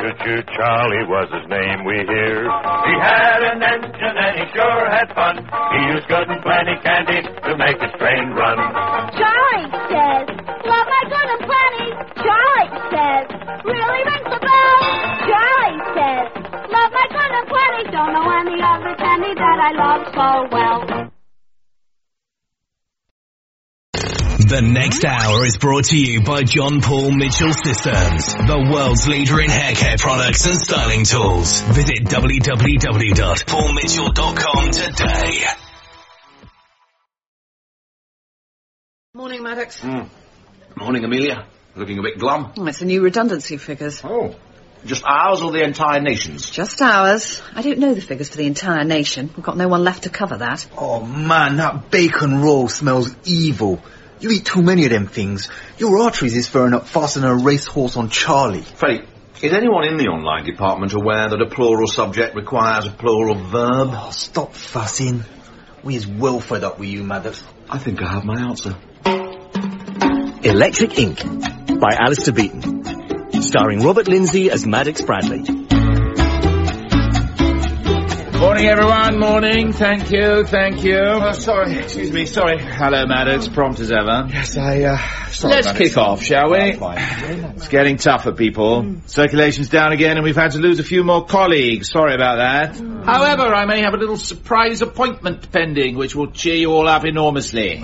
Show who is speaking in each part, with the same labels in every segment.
Speaker 1: choo-choo Charlie was his name, we hear. He had an engine and he sure had fun. He used good and plenty candy to make his train run.
Speaker 2: Charlie says, love my good and plenty. Charlie says, really rings the bell. Charlie says, love my good and plenty. Don't know any other candy that I love so well.
Speaker 3: The next hour is brought to you by John Paul Mitchell Systems, the world's leader in hair care products and styling tools. Visit www.paulmitchell.com today.
Speaker 4: Morning, Maddox.
Speaker 5: Morning, Amelia. Looking a bit glum.
Speaker 4: Oh, it's the new redundancy figures.
Speaker 5: Oh. Just ours or the entire nation's?
Speaker 4: Just ours. I don't know the figures for the entire nation. We've got no one left to cover that.
Speaker 6: Oh, man, that bacon roll smells evil. You eat too many of them things. Your arteries is furring up faster than a racehorse on Charlie.
Speaker 5: Freddie, is anyone in the online department aware that a plural subject requires a plural verb?
Speaker 6: Oh, stop fussing. We is well fed up with you, Maddox.
Speaker 5: I think I have my answer.
Speaker 7: Electric Ink by Alistair Beaton, starring Robert Lindsay as Maddox Bradley.
Speaker 8: Morning, everyone. Morning. Thank you. Oh, sorry. Excuse me. Sorry. Hello, Maddox. Prompt as ever.
Speaker 6: Yes,
Speaker 8: Let's kick off, shall we? It's getting tougher, people. Circulation's down again, and we've had to lose a few more colleagues. Sorry about that. However, I may have a little surprise appointment pending, which will cheer you all up enormously.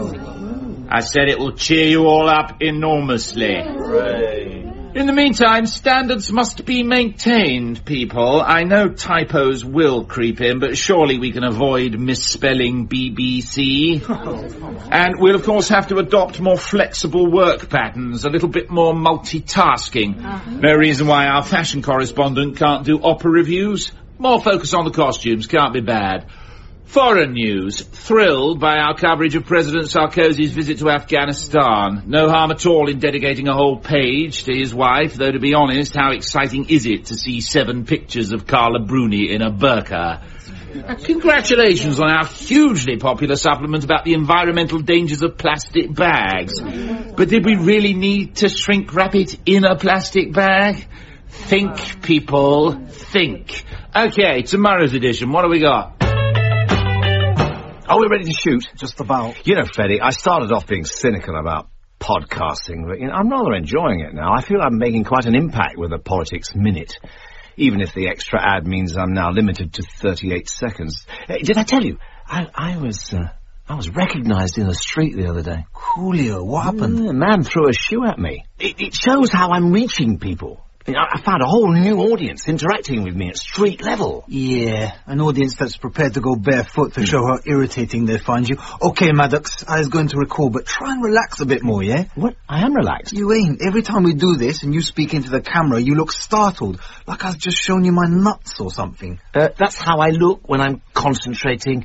Speaker 8: I said it will cheer you all up enormously. In the meantime, standards must be maintained, people. I know typos will creep in, but surely we can avoid misspelling BBC. And we'll, of course, have to adopt more flexible work patterns, a little bit more multitasking. No reason why our fashion correspondent can't do opera reviews. More focus on the costumes, can't be bad. Foreign news. Thrilled by our coverage of President Sarkozy's visit to Afghanistan. No harm at all in dedicating a whole page to his wife, though to be honest, how exciting is it to see 7 pictures of Carla Bruni in a burqa? Congratulations on our hugely popular supplement about the environmental dangers of plastic bags. But did we really need to shrink wrap it in a plastic bag? Think, people, think. Okay, tomorrow's edition, what do we got?
Speaker 5: Are we ready to shoot?
Speaker 6: Just about.
Speaker 5: You know, Freddie, I started off being cynical about podcasting, but I'm rather enjoying it now. I feel I'm making quite an impact with the Politics Minute, even if the extra ad means I'm now limited to 38 seconds. Did I tell you? I was recognised in the street the other day.
Speaker 6: Julio, what happened?
Speaker 5: A man threw a shoe at me. It shows how I'm reaching people. I found a whole new audience interacting with me at street level.
Speaker 6: Yeah, an audience that's prepared to go barefoot to show how irritating they find you. Okay, Maddox, I was going to recall, but try and relax a bit more, yeah?
Speaker 5: What? I am relaxed.
Speaker 6: You ain't. Every time we do this and you speak into the camera, you look startled, like I've just shown you my nuts or something.
Speaker 5: That's how I look when I'm concentrating.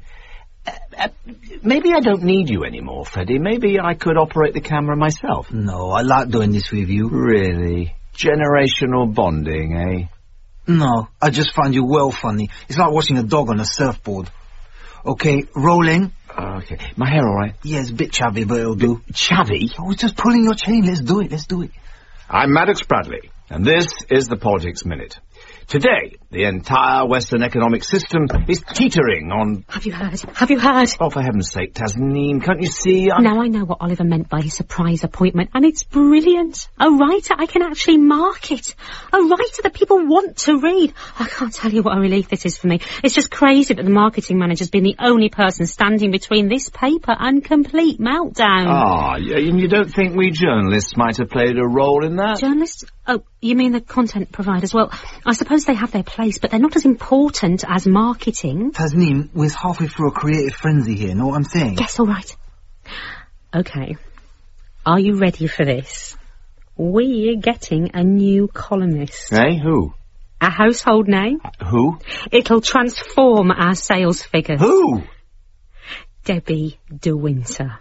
Speaker 5: Maybe I don't need you anymore, Freddie. Maybe I could operate the camera myself.
Speaker 6: No, I like doing this with you.
Speaker 5: Really? Generational bonding, eh?
Speaker 6: No, I just find you well funny. It's like watching a dog on a surfboard. Okay, rolling.
Speaker 5: Okay. My hair all right?
Speaker 6: Yeah, it's a bit chavvy, but it'll do.
Speaker 5: Chavvy?
Speaker 6: Oh, it's just pulling your chain. Let's do it.
Speaker 5: I'm Maddox Bradley, and this is the Politics Minute. Today, the entire Western economic system is teetering on...
Speaker 9: Have you heard?
Speaker 5: Oh, for heaven's sake, Tasneem, can't you see?
Speaker 9: Now I know what Oliver meant by his surprise appointment, and it's brilliant. A writer I can actually market. A writer that people want to read. I can't tell you what a relief this is for me. It's just crazy that the marketing manager's been the only person standing between this paper and complete meltdown.
Speaker 5: Ah, and you don't think we journalists might have played a role in that?
Speaker 9: Journalists? Oh, you mean the content providers? Well, I suppose they have their place, but they're not as important as marketing.
Speaker 6: Tasneem, we're halfway through a creative frenzy here, know what I'm saying?
Speaker 9: Yes, all right. Okay. Are you ready for this? We're getting a new columnist.
Speaker 5: Hey, who?
Speaker 9: A household name.
Speaker 5: Who?
Speaker 9: It'll transform our sales figures.
Speaker 5: Who?
Speaker 9: Debbie De Winter.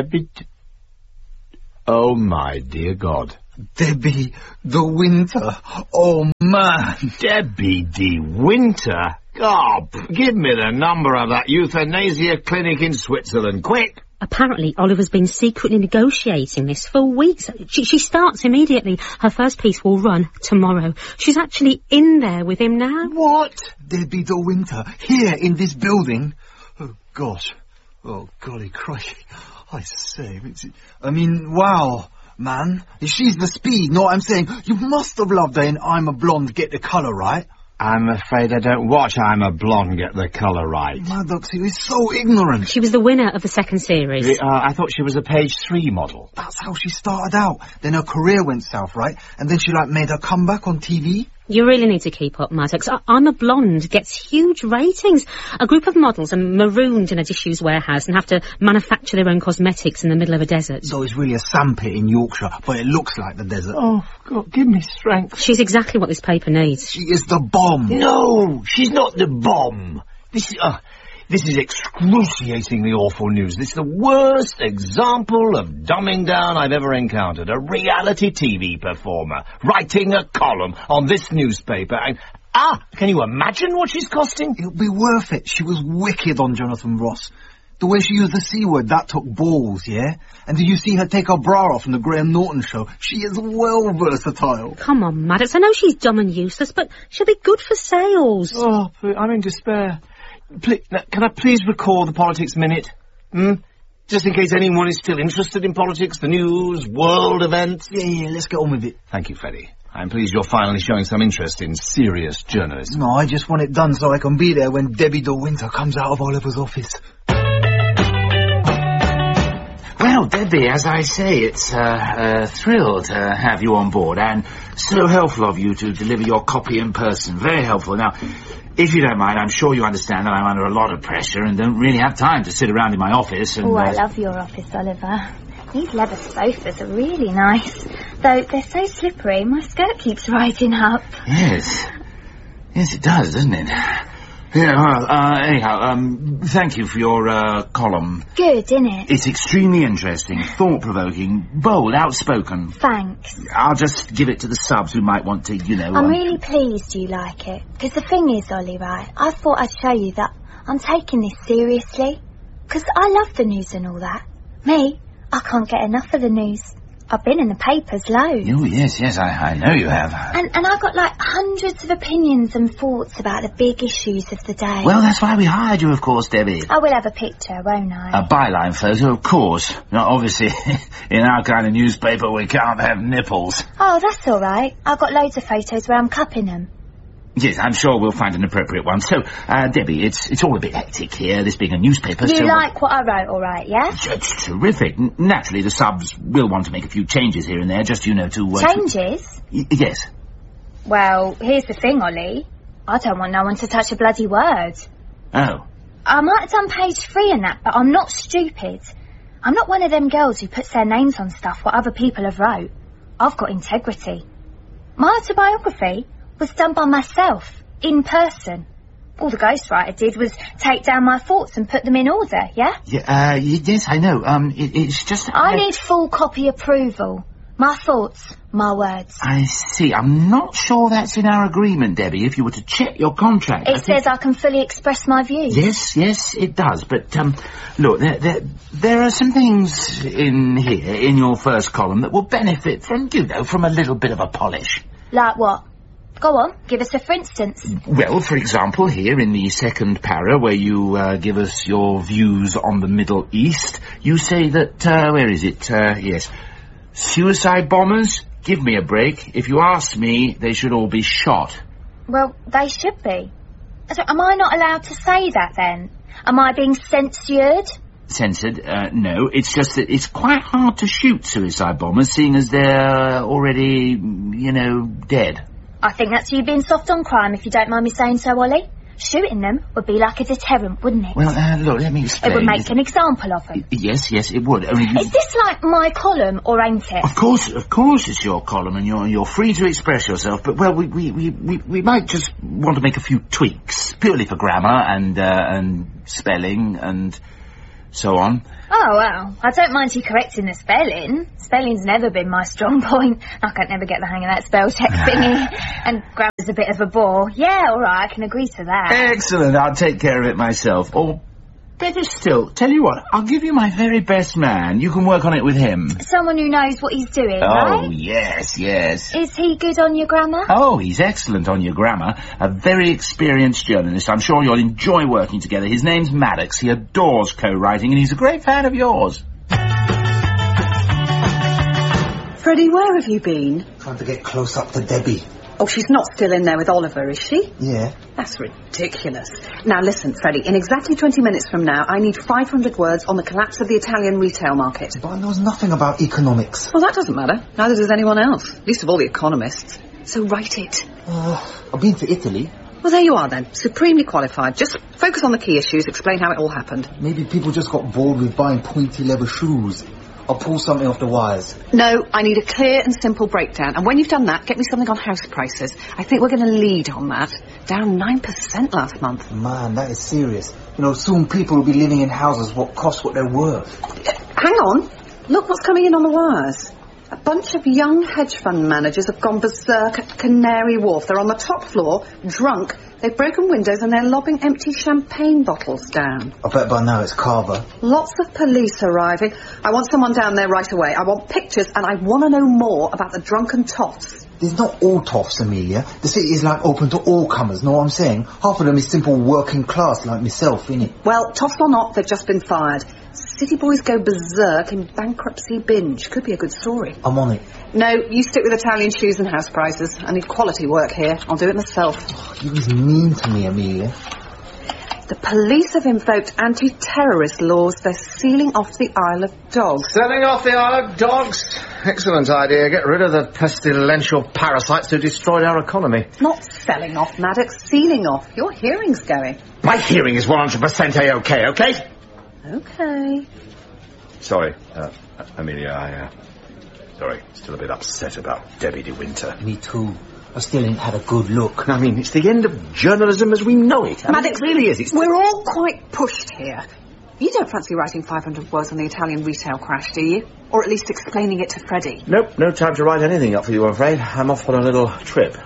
Speaker 5: Oh, my dear God.
Speaker 6: Debbie De Winter. Oh, man.
Speaker 5: Debbie De Winter? Oh, give me the number of that euthanasia clinic in Switzerland, quick.
Speaker 9: Apparently, Oliver's been secretly negotiating this for weeks. She starts immediately. Her first piece will run tomorrow. She's actually in there with him now.
Speaker 6: What? Debbie De Winter, here in this building? Oh, gosh. Oh, golly crikey. I say, wow, man. She's the speed, know what I'm saying? You must have loved her in I'm a Blonde, Get the Colour Right.
Speaker 5: I'm afraid I don't watch I'm a Blonde, Get the Colour Right.
Speaker 6: Maddox, he was so ignorant.
Speaker 9: She was the winner of the second series.
Speaker 5: I thought she was a page 3 model.
Speaker 6: That's how she started out. Then her career went south, right? And then she, made her comeback on TV.
Speaker 9: You really need to keep up, Maddox. I'm a Blonde gets huge ratings. A group of models are marooned in a disused warehouse and have to manufacture their own cosmetics in the middle of a desert.
Speaker 6: So it's really a sandpit in Yorkshire, but it looks like the desert.
Speaker 5: Oh, God, give me strength.
Speaker 9: She's exactly what this paper needs.
Speaker 6: She is the bomb.
Speaker 5: No, she's not the bomb. This is excruciatingly awful news. This is the worst example of dumbing down I've ever encountered. A reality TV performer writing a column on this newspaper and... can you imagine what she's costing?
Speaker 6: It'll be worth it. She was wicked on Jonathan Ross. The way she used the C word, that took balls, yeah? And did you see her take her bra off in the Graham Norton show? She is well versatile.
Speaker 9: Come on, Maddox. I know she's dumb and useless, but she'll be good for sales.
Speaker 5: Oh, I'm in despair. Can I please record the Politics Minute? Just in case anyone is still interested in politics, the news, world events.
Speaker 6: Yeah, let's get on with it.
Speaker 5: Thank you, Freddie. I'm pleased you're finally showing some interest in serious journalism.
Speaker 6: No, I just want it done so I can be there when Debbie De Winter comes out of Oliver's office.
Speaker 8: Well, Debbie, as I say, it's a thrill to have you on board, and so helpful of you to deliver your copy in person. Very helpful. Now, if you don't mind, I'm sure you understand that I'm under a lot of pressure and don't really have time to sit around in my office and...
Speaker 2: Oh, I love your office, Oliver. These leather sofas are really nice. Though they're so slippery, my skirt keeps rising up.
Speaker 8: Yes. Yes, it does, doesn't it? Yeah, well, anyhow, thank you for your, column.
Speaker 2: Good, innit?
Speaker 8: It's extremely interesting, thought-provoking, bold, outspoken.
Speaker 2: Thanks.
Speaker 8: I'll just give it to the subs who might want to,
Speaker 2: I'm really pleased you like it. Because the thing is, Ollie, right, I thought I'd show you that I'm taking this seriously. Because I love the news and all that. Me, I can't get enough of the news. I've been in the papers loads.
Speaker 8: Oh, yes, I know you have.
Speaker 2: And I've got hundreds of opinions and thoughts about the big issues of the day.
Speaker 8: Well, that's why we hired you, of course, Debbie.
Speaker 2: I will have a picture, won't I?
Speaker 8: A byline photo, of course. Now, obviously, in our kind of newspaper, we can't have nipples.
Speaker 2: Oh, that's all right. I've got loads of photos where I'm cupping them.
Speaker 8: Yes, I'm sure we'll find an appropriate one. So, Debbie, it's all a bit hectic here, this being a newspaper.
Speaker 2: You like what I wrote, all right, yeah?
Speaker 8: It's terrific. Naturally, the subs will want to make a few changes here and there, just, to...
Speaker 2: Changes?
Speaker 8: Yes.
Speaker 2: Well, here's the thing, Ollie. I don't want no one to touch a bloody word.
Speaker 8: Oh.
Speaker 2: I might have done page 3 and that, but I'm not stupid. I'm not one of them girls who puts their names on stuff what other people have wrote. I've got integrity. My autobiography was done by myself, in person. All the ghostwriter did was take down my thoughts and put them in order, yeah?
Speaker 8: Yeah, yes, I know. It's just...
Speaker 2: I need full copy approval. My thoughts, my words.
Speaker 8: I see. I'm not sure that's in our agreement, Debbie, if you were to check your contract.
Speaker 2: It says I can fully express my views.
Speaker 8: Yes, it does. But, look, there are some things in here, in your first column, that will benefit from, from a little bit of a polish.
Speaker 2: Like what? Go on, give us a for instance.
Speaker 8: Well, for example, here in the second para, where you give us your views on the Middle East, you say that, where is it? Yes. Suicide bombers? Give me a break. If you ask me, they should all be shot.
Speaker 2: Well, they should be. So, am I not allowed to say that, then? Am I being censored?
Speaker 8: Censored? No. It's just that it's quite hard to shoot suicide bombers, seeing as they're already, dead.
Speaker 2: I think that's you being soft on crime, if you don't mind me saying so, Ollie. Shooting them would be like a deterrent, wouldn't it?
Speaker 8: Well, look, let me explain.
Speaker 2: It would make an example of them.
Speaker 8: Yes, it would.
Speaker 2: Is this like my column, or ain't it?
Speaker 8: Of course it's your column, and you're free to express yourself, but, well, we might just want to make a few tweaks, purely for grammar and spelling and so on.
Speaker 2: Oh, well, I don't mind you correcting the spelling. Spelling's never been my strong point. I can't never get the hang of that spell check thingy. And grammar's a bit of a bore. Yeah, all right, I can agree to that.
Speaker 8: Excellent, I'll take care of it myself. Or Better still, tell you what, I'll give you my very best man. You can work on it with him.
Speaker 2: Someone who knows what he's doing,
Speaker 8: Oh,
Speaker 2: right?
Speaker 8: yes, yes.
Speaker 2: Is he good on your grammar?
Speaker 8: Oh, he's excellent on your grammar. A very experienced journalist. I'm sure you'll enjoy working together. His name's Maddox. He adores co-writing, and he's a great fan of yours.
Speaker 4: Freddie, where have you been?
Speaker 6: Trying to get close up to Debbie.
Speaker 4: Oh, she's not still in there with Oliver, is she?
Speaker 6: Yeah.
Speaker 4: That's ridiculous. Now listen, Freddie, in exactly 20 minutes from now, I need 500 words on the collapse of the Italian retail market.
Speaker 6: But I knows nothing about economics.
Speaker 4: Well, that doesn't matter. Neither does anyone else. Least of all the economists. So write it.
Speaker 6: I've been to Italy.
Speaker 4: Well, there you are then. Supremely qualified. Just focus on the key issues, explain how it all happened.
Speaker 6: Maybe people just got bored with buying pointy leather shoes. I'll pull something off the wires.
Speaker 4: No, I need a clear and simple breakdown. And when you've done that, get me something on house prices. I think we're going to lead on that. Down 9% last month.
Speaker 6: Man, that is serious. You know, soon people will be living in houses what cost what they're worth.
Speaker 4: Hang on. Look what's coming in on the wires. A bunch of young hedge fund managers have gone berserk at Canary Wharf. They're on the top floor, drunk. They've broken windows and they're lobbing empty champagne bottles down.
Speaker 6: I bet by now it's Carver.
Speaker 4: Lots of police arriving. I want someone down there right away. I want pictures and I want to know more about the drunken toffs.
Speaker 6: There's not all toffs, Amelia. The city is like open to all comers, know what I'm saying? Half of them is simple working class like myself, innit?
Speaker 4: Well, toffs or not, they've just been fired. City boys go berserk in bankruptcy binge. Could be a good story.
Speaker 6: I'm on it.
Speaker 4: No, you stick with Italian shoes and house prices. I need quality work here. I'll do it myself.
Speaker 6: Oh, you was mean to me, Amelia.
Speaker 4: The police have invoked anti-terrorist laws. They're sealing off the Isle of Dogs.
Speaker 5: Selling off the Isle of Dogs? Excellent idea. Get rid of the pestilential parasites who destroyed our economy.
Speaker 4: Not selling off, Maddox. Sealing off. Your hearing's going.
Speaker 5: My hearing is 100% A-OK, okay?
Speaker 4: Okay.
Speaker 5: Sorry, Amelia, sorry, still a bit upset about Debbie de Winter.
Speaker 6: Me too. I still ain't had a good look.
Speaker 5: I mean, it's the end of journalism as we know it.
Speaker 4: Maddox,
Speaker 5: it really is.
Speaker 4: We're all quite pushed here. You don't fancy writing 500 words on the Italian retail crash, do you? Or at least explaining it to Freddie?
Speaker 5: Nope, no time to write anything up for you, I'm afraid. I'm off on a little trip.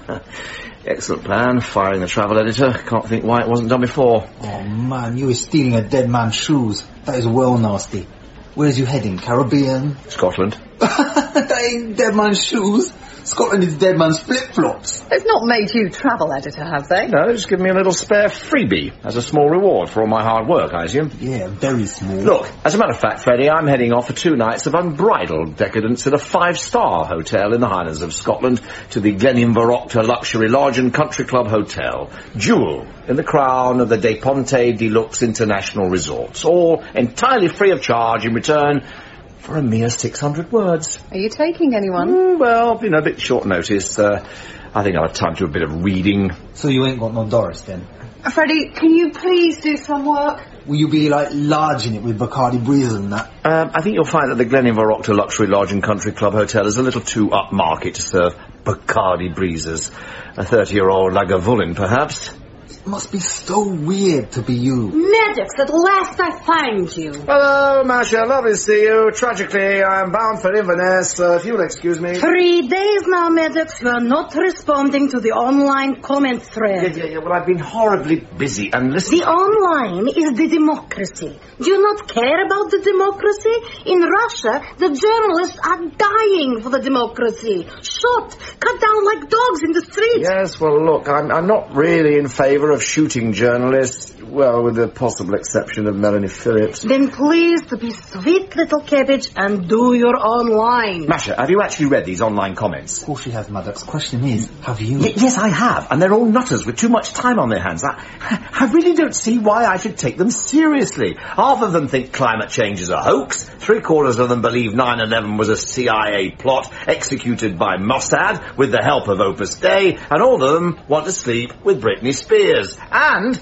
Speaker 5: Excellent plan, firing the travel editor. Can't think why it wasn't done before.
Speaker 6: Oh, man, you were stealing a dead man's shoes. That is well nasty. Where's you heading? Caribbean?
Speaker 5: Scotland.
Speaker 6: That ain't dead man's shoes. Scotland is dead man's flip-flops.
Speaker 4: They've not made you travel editor, have they?
Speaker 5: No, just give me a little spare freebie as a small reward for all my hard work, I assume.
Speaker 6: Yeah, very small.
Speaker 5: Look, as a matter of fact, Freddie, I'm heading off for 2 nights of unbridled decadence at a 5-star hotel in the Highlands of Scotland to the Gleninvarocta Luxury Lodge and Country Club Hotel. Jewel in the crown of the De Ponte Deluxe International Resorts. All entirely free of charge in return for a mere 600 words.
Speaker 4: Are you taking anyone?
Speaker 5: Well, a bit short notice. I think I'll have time to do a bit of reading.
Speaker 6: So you ain't got no Doris, then?
Speaker 4: Freddie, can you please do some work?
Speaker 6: Will you be, like, larging it with Bacardi Breezes and that?
Speaker 5: I think you'll find that the Gleninvarocta Luxury Lodge and Country Club Hotel is a little too upmarket to serve Bacardi Breezes. A 30-year-old Lagavulin, perhaps.
Speaker 6: It must be so weird to be you.
Speaker 9: Maddox, at last I find you.
Speaker 5: Hello, Masha. Lovely to see you. Tragically, I'm bound for Inverness. If you'll excuse me.
Speaker 9: 3 days now, Maddox. You are not responding to the online comment thread.
Speaker 5: Yeah. Well, I've been horribly busy and listen.
Speaker 9: The online is the democracy. Do you not care about the democracy? In Russia, the journalists are dying for the democracy. Shot, cut down like dogs in the streets.
Speaker 5: Yes, well, look, I'm not really in favour of shooting journalists, well, with the possible exception of Melanie Phillips.
Speaker 9: Then please to be sweet little cabbage and do your online.
Speaker 5: Masha, have you actually read these online comments?
Speaker 6: Of course you have, Maddox. Question is, have you?
Speaker 5: Yes, I have, and they're all nutters with too much time on their hands. I really don't see why I should take them seriously. Half of them think climate change is a hoax, 3/4 of them believe 9/11 was a CIA plot executed by Mossad with the help of Opus Dei, and all of them want to sleep with Britney Spears. And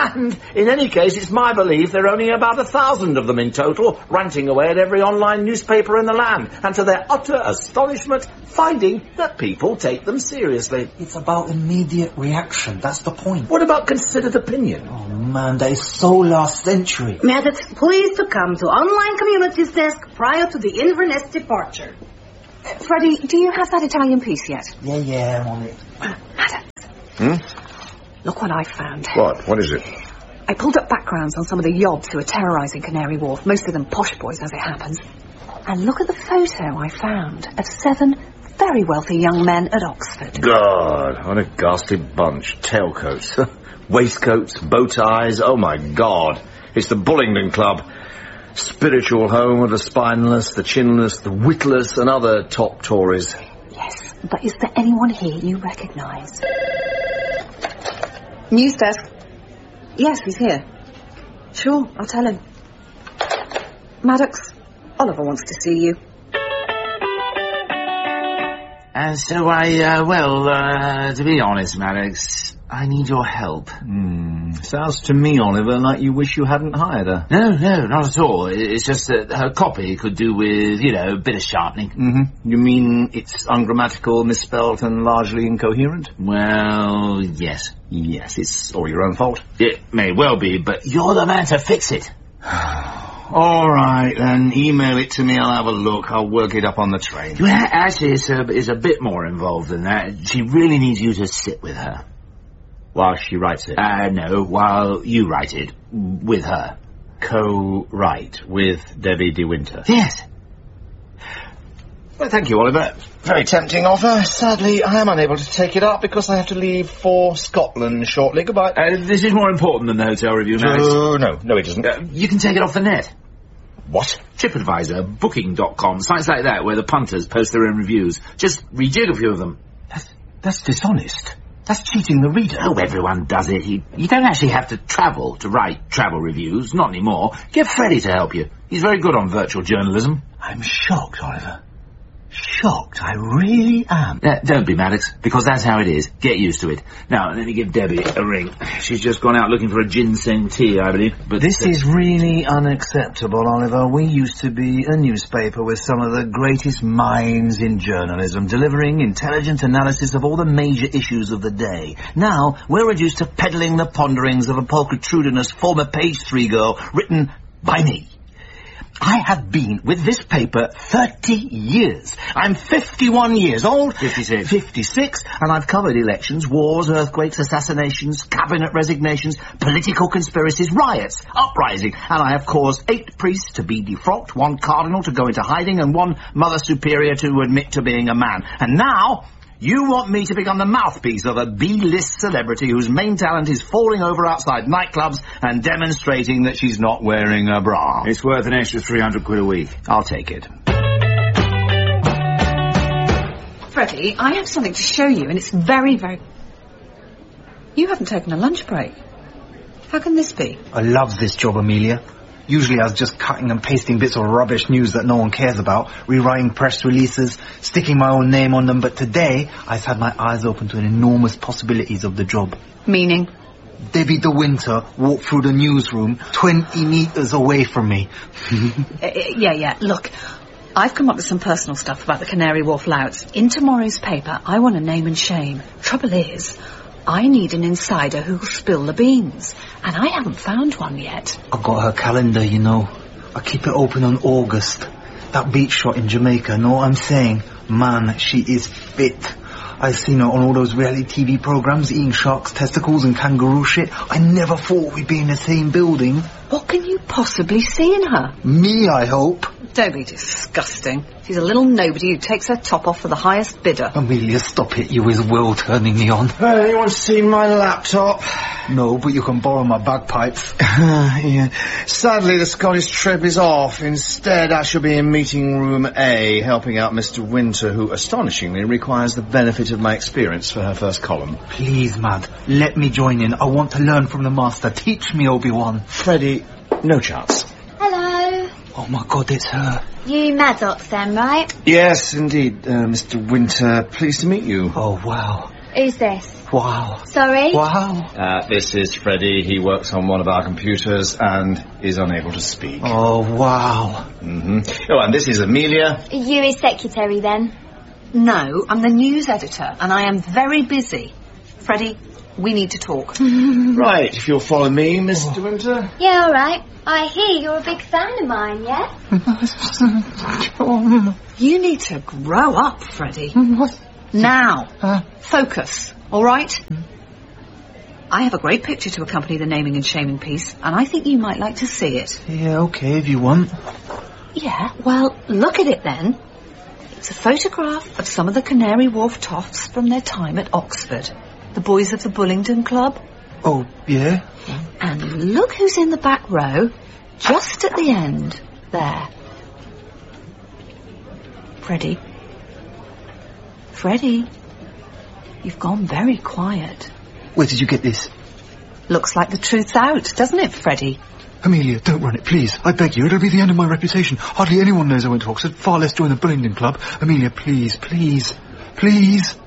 Speaker 5: in any case, it's my belief there are only about 1,000 of them in total, ranting away at every online newspaper in the land, and to their utter astonishment, finding that people take them seriously.
Speaker 6: It's about immediate reaction, that's the point.
Speaker 5: What about considered opinion?
Speaker 6: Oh man, that is so last century.
Speaker 9: Maddox, please to come to online communities desk prior to the Inverness departure.
Speaker 4: Freddie, do you have that Italian piece yet?
Speaker 6: Yeah, I'm on it.
Speaker 4: Maddox. Look what I found.
Speaker 5: What is it?
Speaker 4: I pulled up backgrounds on some of the yobs who are terrorising Canary Wharf, most of them posh boys as it happens. And look at the photo I found of 7 very wealthy young men at Oxford.
Speaker 5: God, what a ghastly bunch. Tailcoats, waistcoats, bow ties, oh my God. It's the Bullingdon Club. Spiritual home of the spineless, the chinless, the witless and other top Tories.
Speaker 4: Yes, but is there anyone here you recognise? News desk. Yes, he's here. Sure, I'll tell him. Maddox, Oliver wants to see you.
Speaker 8: To be honest, Maddox, I need your help.
Speaker 5: Sounds to me, Oliver, like you wish you hadn't hired her.
Speaker 8: No, not at all. It's just that her copy could do with, a bit of sharpening.
Speaker 5: Mm-hmm. You mean it's ungrammatical, misspelt and largely incoherent?
Speaker 8: Well, yes.
Speaker 5: Yes, it's all your own fault.
Speaker 8: It may well be, but you're the man to fix it.
Speaker 5: All right, then. Email it to me. I'll have a look. I'll work it up on the train.
Speaker 8: Well, actually, it's a bit more involved than that. She really needs you to sit with her.
Speaker 5: While she writes it?
Speaker 8: No, while you write it. With her.
Speaker 5: Co-write with Debbie De Winter?
Speaker 8: Yes.
Speaker 5: Well, thank you, Oliver. Very tempting offer. Sadly, I am unable to take it up because I have to leave for Scotland shortly. Goodbye.
Speaker 8: This is more important than the hotel review, Max.
Speaker 5: No, it isn't.
Speaker 8: You can take it off the net.
Speaker 5: What?
Speaker 8: TripAdvisor, Booking.com, sites like that where the punters post their own reviews. Just rejig a few of them.
Speaker 5: That's dishonest. That's cheating the reader.
Speaker 8: Oh, everyone does it. You don't actually have to travel to write travel reviews. Not anymore. Get Freddie to help you. He's very good on virtual journalism.
Speaker 5: I'm shocked, Oliver. Shocked. I really am.
Speaker 8: Don't be, Maddox, because that's how it is. Get used to it. Now, let me give Debbie a ring. She's just gone out looking for a ginseng tea, I believe. But
Speaker 5: this is really unacceptable, Oliver. We used to be a newspaper with some of the greatest minds in journalism, delivering intelligent analysis of all the major issues of the day. Now, we're reduced to peddling the ponderings of a pulchritudinous former page 3 girl written by me. I have been with this paper 30 years. I'm 51 years old. 56, and I've covered elections, wars, earthquakes, assassinations, cabinet resignations, political conspiracies, riots, uprising, and I have caused 8 priests to be defrocked, 1 cardinal to go into hiding, and 1 mother superior to admit to being a man. And now you want me to become the mouthpiece of a B-list celebrity whose main talent is falling over outside nightclubs and demonstrating that she's not wearing a bra.
Speaker 8: It's worth an extra 300 quid a week.
Speaker 5: I'll take it.
Speaker 4: Freddie, I have something to show you, and it's very, very... You haven't taken a lunch break. How can this be?
Speaker 6: I love this job, Amelia. Usually I was just cutting and pasting bits of rubbish news that no one cares about, rewriting press releases, sticking my own name on them, but today I've had my eyes open to the enormous possibilities of the job.
Speaker 4: Meaning?
Speaker 6: Debbie De Winter walked through the newsroom 20 metres away from me.
Speaker 4: Yeah, look, I've come up with some personal stuff about the Canary Wharf louts. In tomorrow's paper, I want a name and shame. Trouble is, I need an insider who'll spill the beans, and I haven't found one yet.
Speaker 6: I got her calendar, you know. I keep it open on August. That beach shot in Jamaica, know what I'm saying? Man, she is fit. I've seen her on all those reality TV programs eating sharks' testicles and kangaroo shit. I never thought we'd be in the same building.
Speaker 4: What can you possibly see in her?
Speaker 6: Me, I hope.
Speaker 4: Don't be disgusting. She's a little nobody who takes her top off for the highest bidder.
Speaker 6: Amelia, stop it. You is well turning me on.
Speaker 5: Anyone seen my laptop?
Speaker 6: No, but you can borrow my bagpipes.
Speaker 5: Yeah. Sadly, the Scottish trip is off. Instead, I shall be in meeting room A, helping out Mr. Winter, who astonishingly requires the benefit of my experience for her first column.
Speaker 6: Please, Mad, let me join in. I want to learn from the master. Teach me, Obi-Wan.
Speaker 5: Freddie, no chance.
Speaker 2: Hello.
Speaker 6: Oh, my God, it's her.
Speaker 2: You Maddox then, right?
Speaker 5: Yes, indeed, Mr. Winter. Pleased to meet you.
Speaker 6: Oh, wow.
Speaker 2: Who's this?
Speaker 6: Wow.
Speaker 2: Sorry?
Speaker 6: Wow.
Speaker 5: This is Freddie. He works on one of our computers and is unable to speak.
Speaker 6: Oh, wow.
Speaker 5: Mm-hmm. Oh, and this is Amelia.
Speaker 2: Are you his secretary then?
Speaker 4: No, I'm the news editor, and I am very busy. Freddie, we need to talk.
Speaker 5: Right, if you'll follow me, Mr. Winter.
Speaker 2: Yeah, all right. I hear you're a big fan of mine, yeah?
Speaker 4: You need to grow up, Freddie. Now. Focus, all right? I have a great picture to accompany the naming and shaming piece, and I think you might like to see it.
Speaker 6: Yeah, okay, if you want.
Speaker 4: Yeah, well, look at it then. It's a photograph of some of the Canary Wharf toffs from their time at Oxford. The boys of the Bullingdon Club.
Speaker 6: Oh, yeah?
Speaker 4: And look who's in the back row, just at the end, there. Freddie. Freddie, you've gone very quiet.
Speaker 6: Where did you get this?
Speaker 4: Looks like the truth's out, doesn't it, Freddie?
Speaker 6: Amelia, don't run it, please. I beg you. It'll be the end of my reputation. Hardly anyone knows I went to Oxford, far less join the Bullingdon Club. Amelia, please, please, please.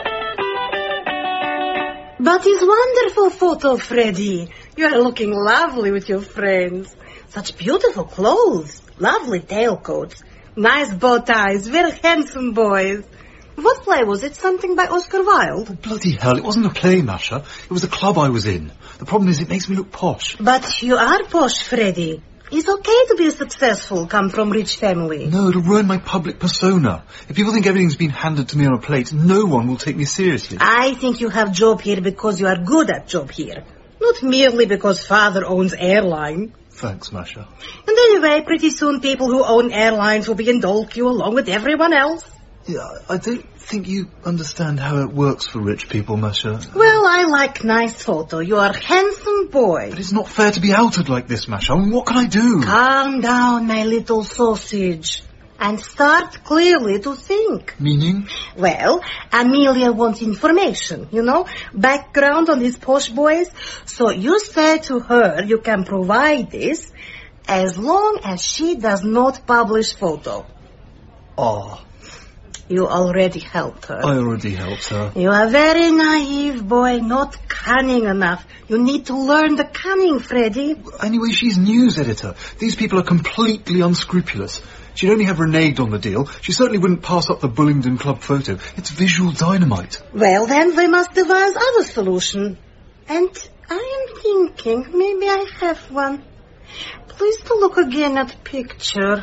Speaker 10: But it's wonderful photo, Freddie. You are looking lovely with your friends. Such beautiful clothes, lovely tailcoats, nice bow ties, very handsome boys. What play was it? Something by Oscar Wilde?
Speaker 6: Oh, bloody hell, it wasn't a play, Masha. It was the club I was in. The problem is it makes me look posh.
Speaker 10: But you are posh, Freddie. It's okay to be successful, come from rich family.
Speaker 6: No, it'll ruin my public persona. If people think everything's been handed to me on a plate, no one will take me seriously.
Speaker 10: I think you have job here because you are good at job here. Not merely because father owns airline.
Speaker 6: Thanks, Masha.
Speaker 10: And anyway, pretty soon people who own airlines will be in dole queue along with everyone else.
Speaker 6: Yeah, I don't think you understand how it works for rich people, Masha.
Speaker 10: Well, I like nice photo. You are a handsome boy.
Speaker 6: But it's not fair to be outed like this, Masha. I mean, what can I do?
Speaker 10: Calm down, my little sausage. And start clearly to think.
Speaker 6: Meaning?
Speaker 10: Well, Amelia wants information, you know, background on these posh boys. So you say to her you can provide this as long as she does not publish photo.
Speaker 6: Oh.
Speaker 10: You already helped her.
Speaker 6: I already helped her.
Speaker 10: You are very naive, boy, not cunning enough. You need to learn the cunning, Freddie.
Speaker 6: Anyway, she's news editor. These people are completely unscrupulous. She'd only have reneged on the deal. She certainly wouldn't pass up the Bullingdon Club photo. It's visual dynamite.
Speaker 10: Well, then we must devise other solution. And I am thinking, maybe I have one. Please to look again at picture.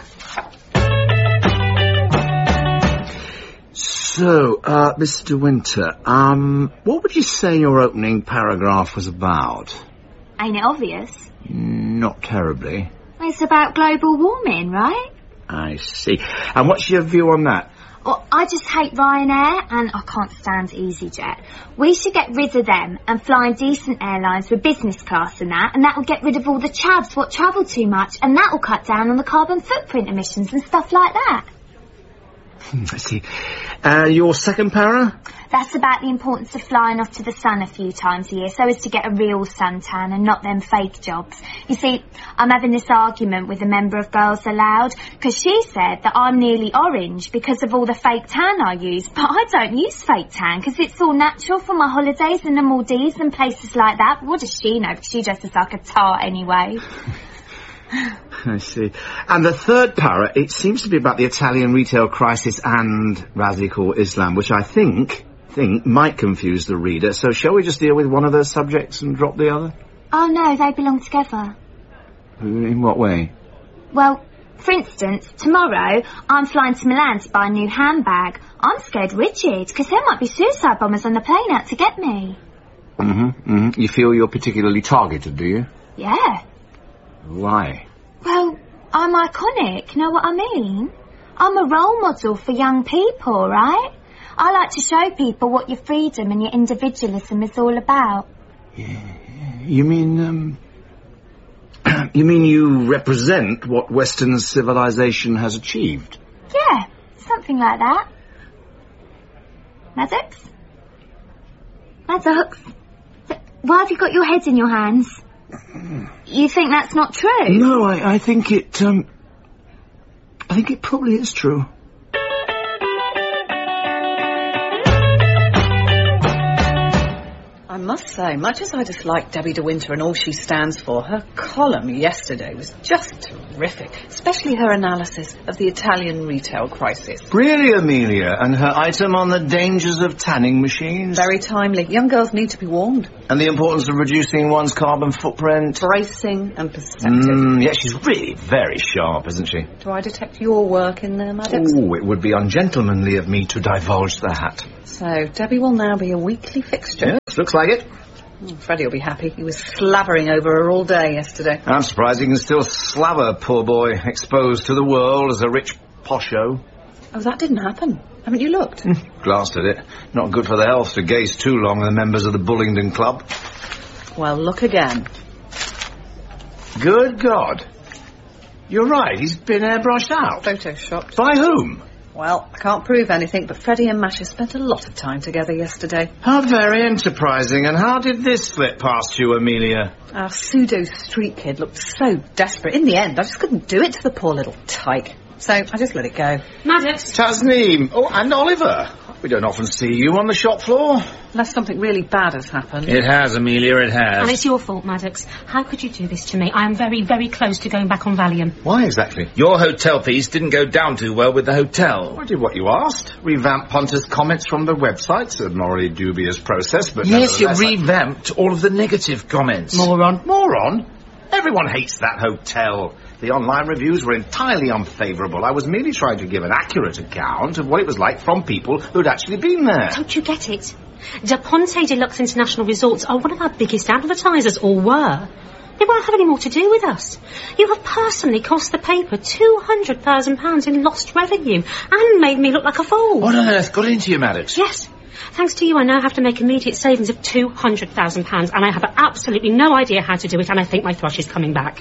Speaker 5: So, Mr. Winter, what would you say your opening paragraph was about?
Speaker 2: Ain't it obvious?
Speaker 5: Not terribly.
Speaker 2: It's about global warming, right?
Speaker 5: I see. And what's your view on that?
Speaker 2: Well, I just hate Ryanair and I can't stand EasyJet. We should get rid of them and fly in decent airlines with business class and that will get rid of all the chavs what travel too much, and that will cut down on the carbon footprint emissions and stuff like that.
Speaker 5: I see. Your second para?
Speaker 2: That's about the importance of flying off to the sun a few times a year so as to get a real suntan and not them fake jobs. You see, I'm having this argument with a member of Girls Aloud because she said that I'm nearly orange because of all the fake tan I use. But I don't use fake tan because it's all natural for my holidays in the Maldives and places like that. What does she know? Because she dresses like a tart anyway.
Speaker 5: I see. And the third para, it seems to be about the Italian retail crisis and radical Islam, which I think might confuse the reader. So shall we just deal with one of those subjects and drop the other?
Speaker 2: Oh no, they belong together.
Speaker 5: In what way?
Speaker 2: Well, for instance, tomorrow I'm flying to Milan to buy a new handbag. I'm scared rigid because there might be suicide bombers on the plane out to get me.
Speaker 5: You feel you're particularly targeted, do you?
Speaker 2: Yeah.
Speaker 5: Why?
Speaker 2: Well, I'm iconic, know what I mean? I'm a role model for young people, right? I like to show people what your freedom and your individualism is all about.
Speaker 5: You mean, you represent what Western civilization has achieved?
Speaker 2: Yeah, something like that. Maddox? Maddox? Why have you got your head in your hands? You think that's not true?
Speaker 5: No, I think it probably is true.
Speaker 4: I must say, much as I dislike Debbie de Winter and all she stands for, her column yesterday was just terrific, especially her analysis of the Italian retail crisis.
Speaker 5: Really, Amelia? And her item on the dangers of tanning machines?
Speaker 4: Very timely. Young girls need to be warned.
Speaker 5: And the importance of reducing one's carbon footprint?
Speaker 4: Bracing and perceptive.
Speaker 5: Yeah, she's really very sharp, isn't she?
Speaker 4: Do I detect your work in there, Maddox?
Speaker 5: Oh, it would be ungentlemanly of me to divulge that.
Speaker 4: So, Debbie will now be a weekly fixture.
Speaker 5: Yes, looks like it.
Speaker 4: Freddie will be happy. He was slavering over her all day yesterday.
Speaker 5: I'm surprised he can still slaver, poor boy, exposed to the world as a rich posho.
Speaker 4: Oh, that didn't happen. Haven't you looked?
Speaker 5: Glanced at it. Not good for the health to gaze too long at the members of the Bullingdon Club.
Speaker 4: Well, look again.
Speaker 5: Good God. You're right, he's been airbrushed out.
Speaker 4: Photoshopped.
Speaker 5: By whom?
Speaker 4: Well, I can't prove anything, but Freddie and Masha spent a lot of time together yesterday.
Speaker 5: How very enterprising. And how did this slip past you, Amelia?
Speaker 4: Our pseudo-street kid looked so desperate. In the end, I just couldn't do it to the poor little tyke. So I just let it go.
Speaker 9: Maddox.
Speaker 5: Tasneem. Oh, and Oliver. We don't often see you on the shop floor.
Speaker 4: Unless something really bad has happened.
Speaker 8: It has, Amelia, it has.
Speaker 9: And it's your fault, Maddox. How could you do this to me? I am very, very close to going back on Valium.
Speaker 5: Why exactly?
Speaker 8: Your hotel piece didn't go down too well with the hotel.
Speaker 5: I did what you asked. Revamp Punter's comments from the website. It's a morally dubious process, but
Speaker 8: yes, you
Speaker 5: nevertheless,
Speaker 8: revamped all of the negative comments.
Speaker 9: Moron.
Speaker 5: Moron? Everyone hates that hotel. The online reviews were entirely unfavourable. I was merely trying to give an accurate account of what it was like from people who'd actually been there.
Speaker 9: Don't you get it? Da Ponte Deluxe International Resorts are one of our biggest advertisers, or were. They won't have any more to do with us. You have personally cost the paper £200,000 in lost revenue and made me look like a fool.
Speaker 8: What on earth got into you, Maddox?
Speaker 9: Yes. Thanks to you, I now have to make immediate savings of £200,000, and I have absolutely no idea how to do it, and I think my thrush is coming back.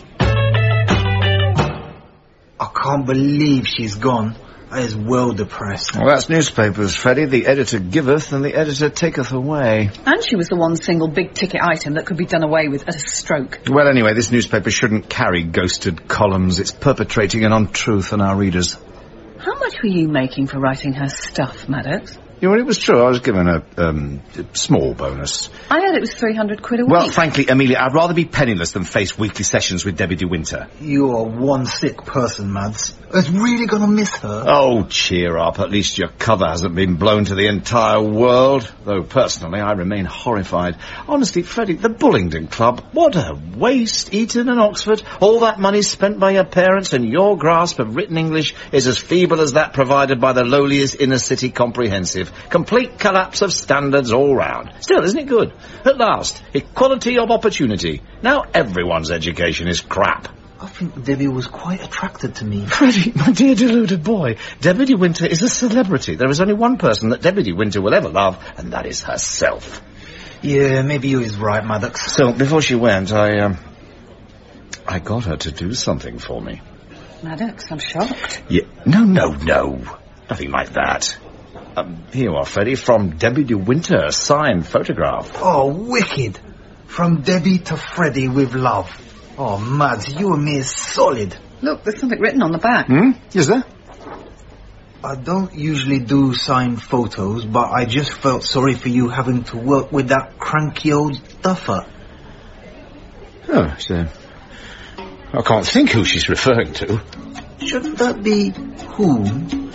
Speaker 6: I can't believe she's gone. I is well depressed.
Speaker 5: Well, that's newspapers, Freddie. The editor giveth and the editor taketh away.
Speaker 4: And she was the one single big-ticket item that could be done away with at a stroke.
Speaker 5: Well, anyway, this newspaper shouldn't carry ghosted columns. It's perpetrating an untruth on our readers.
Speaker 4: How much were you making for writing her stuff, Maddox?
Speaker 5: Yeah, well, it was true. I was given a small bonus.
Speaker 4: I heard it was £300 a week.
Speaker 5: Well, frankly, Amelia, I'd rather be penniless than face weekly sessions with Debbie de Winter.
Speaker 6: You're one sick person, Mads. I was really gonna miss her.
Speaker 5: Oh, cheer up. At least your cover hasn't been blown to the entire world. Though, personally, I remain horrified. Honestly, Freddie, the Bullingdon Club, what a waste. Eton and Oxford, all that money spent by your parents, and your grasp of written English is as feeble as that provided by the lowliest inner-city comprehensive. Complete collapse of standards all round. Still, isn't it good? At last, equality of opportunity. Now everyone's education is crap.
Speaker 6: I think Debbie was quite attracted to me.
Speaker 5: Freddie, my dear deluded boy, Debbie de Winter is a celebrity. There is only one person that Debbie de Winter will ever love, and that is herself.
Speaker 6: Yeah, maybe you is right, Maddox.
Speaker 5: So, before she went, I got her to do something for me.
Speaker 4: Maddox, I'm shocked.
Speaker 5: Yeah, no. Nothing like that. Here you are, Freddie, from Debbie de Winter, a signed photograph.
Speaker 6: Oh, wicked. From Debbie to Freddie with love. Oh, Mads, you and me is solid.
Speaker 4: Look, there's something written on the back.
Speaker 5: Is there?
Speaker 6: I don't usually do signed photos, but I just felt sorry for you having to work with that cranky old duffer.
Speaker 5: Oh, so I can't think who she's referring to.
Speaker 6: Shouldn't that be whom?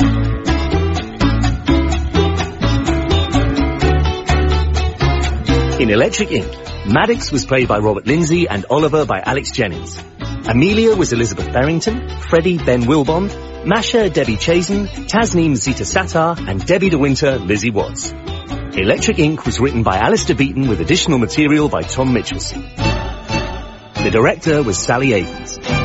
Speaker 7: In Electric Ink, Maddox was played by Robert Lindsay and Oliver by Alex Jennings. Amelia was Elizabeth Barrington, Freddie Ben Wilbon, Masha Debbie Chazen, Tasneem Zita Sattar, and Debbie de Winter Lizzie Watts. Electric Ink was written by Alistair Beaton with additional material by Tom Mitchelson. The director was Sally Avens.